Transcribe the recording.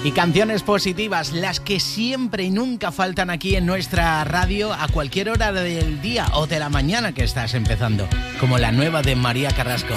Y canciones positivas, las que siempre y nunca faltan aquí en nuestra radio a cualquier hora del día o de la mañana que estás empezando, como la nueva de María Carrasco.